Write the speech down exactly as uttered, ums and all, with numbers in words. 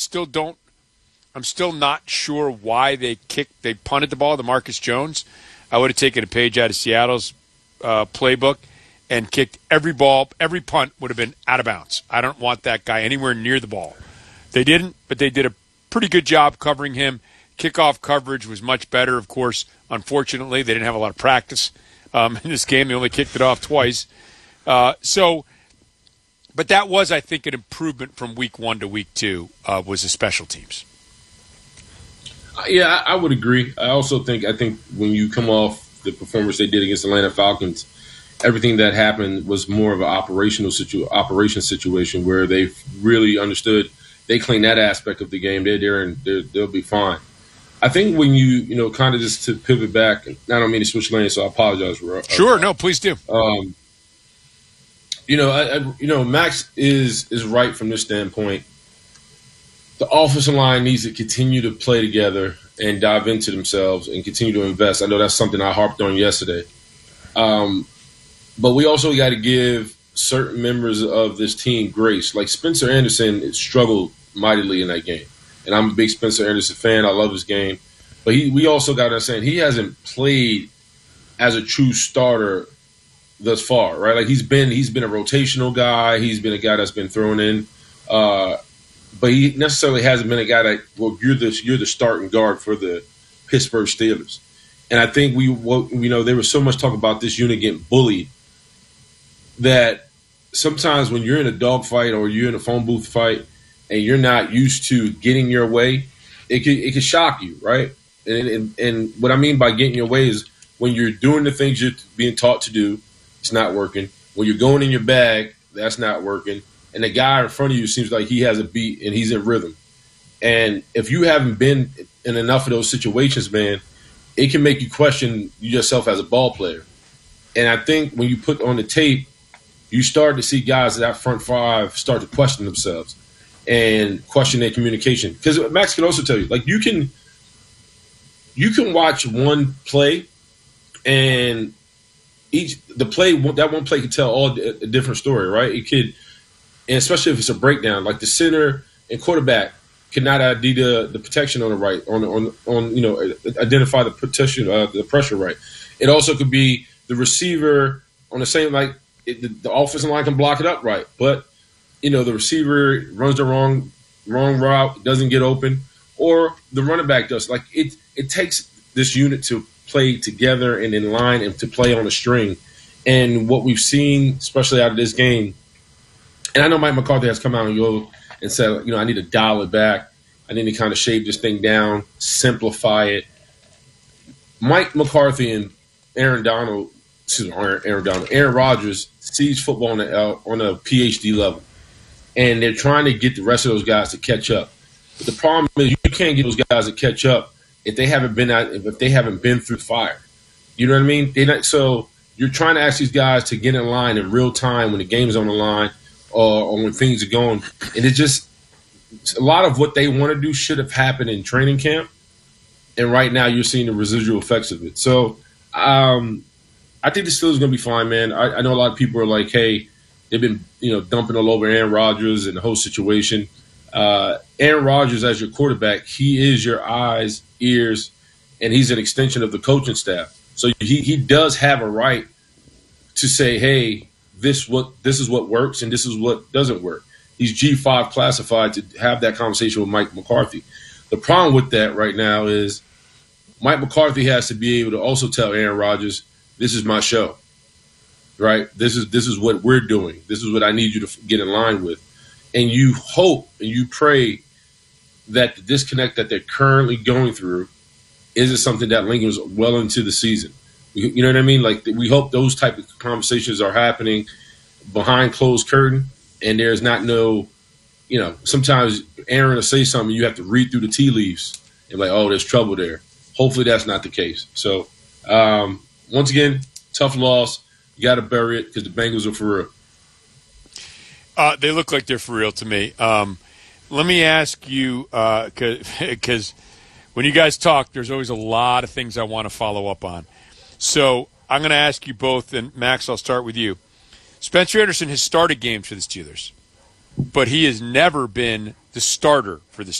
still don't. I'm still not sure why they kicked. They punted the ball to Marcus Jones. I would have taken a page out of Seattle's uh, playbook and kicked every ball. Every punt would have been out of bounds. I don't want that guy anywhere near the ball. They didn't, but they did a pretty good job covering him. Kickoff coverage was much better, of course. Unfortunately, they didn't have a lot of practice um, in this game. They only kicked it off twice. Uh, so, but that was, I think, an improvement from week one to week two. Uh, was the special teams. Yeah, I would agree. I also think I think when you come off the performance they did against the Atlanta Falcons, everything that happened was more of an operational situ- operation situation where they really understood. They clean that aspect of the game. They're there and they're, they'll be fine. I think when you you know kind of just to pivot back, I don't mean to switch lanes, so I apologize. For, sure, uh, no, please do. Um, you know, I, I, you know, Max is is right from this standpoint. The offensive line needs to continue to play together and dive into themselves and continue to invest. I know that's something I harped on yesterday. Um, but we also got to give certain members of this team grace. Like Spencer Anderson struggled mightily in that game. And I'm a big Spencer Anderson fan. I love his game. But he, we also got to understand he hasn't played as a true starter thus far, right? Like he's been he's been a rotational guy. He's been a guy that's been thrown in. Uh But he necessarily hasn't been a guy that, well, you're the you're the starting guard for the Pittsburgh Steelers. And I think we, you know, there was so much talk about this unit getting bullied that sometimes when you're in a dogfight or you're in a phone booth fight and you're not used to getting your way, it could it could shock you, right? And, and and what I mean by getting your way is when you're doing the things you're being taught to do, it's not working. When you're going in your bag, that's not working. And the guy in front of you seems like he has a beat and he's in rhythm. And if you haven't been in enough of those situations, man, it can make you question yourself as a ball player. And I think when you put on the tape, you start to see guys at that front five start to question themselves and question their communication. Because Max can also tell you, like you can, you can watch one play and each the play that one play can tell all a different story, right? It could. And especially if it's a breakdown, like the center and quarterback cannot I D the, the protection on the right, on on on you know identify the protection, uh, the pressure right. It also could be the receiver on the same like it, the, the offensive line can block it up right, but you know the receiver runs the wrong wrong route, doesn't get open, or the running back does. Like it it takes this unit to play together and in line and to play on a string. And what we've seen, especially out of this game. And I know Mike McCarthy has come out and go and said, you know, I need to dial it back. I need to kind of shave this thing down, simplify it. Mike McCarthy and Aaron Donald, excuse me, Aaron Donald, Aaron Rodgers sees football on a, uh, on a P H D level, and they're trying to get the rest of those guys to catch up. But the problem is, you can't get those guys to catch up if they haven't been out, if they haven't been through fire. You know what I mean? They not so you're trying to ask these guys to get in line in real time when the game's on the line. Or, or when things are going, and it just a lot of what they want to do should have happened in training camp, and right now you're seeing the residual effects of it. So, um, I think the Steelers are going to be fine, man. I, I know a lot of people are like, "Hey, they've been you know dumping all over Aaron Rodgers and the whole situation." Uh, Aaron Rodgers, as your quarterback, he is your eyes, ears, and he's an extension of the coaching staff. So he he does have a right to say, "Hey." This what this is what works and this is what doesn't work. He's G five classified to have that conversation with Mike McCarthy. The problem with that right now is Mike McCarthy has to be able to also tell Aaron Rodgers, this is my show, right? This is this is what we're doing. This is what I need you to get in line with. And you hope and you pray that the disconnect that they're currently going through isn't something that lingers well into the season. You know what I mean? Like we hope those type of conversations are happening behind closed curtain, and there's not no, you know, sometimes Aaron will say something, you have to read through the tea leaves and like, oh, there's trouble there. Hopefully that's not the case. So um, once again, tough loss. You got to bury it because the Bengals are for real. Uh, they look like they're for real to me. Um, let me ask you, because uh, when you guys talk, there's always a lot of things I want to follow up on. So I'm going to ask you both, and Max, I'll start with you. Spencer Anderson has started games for the Steelers, but he has never been the starter for the Steelers.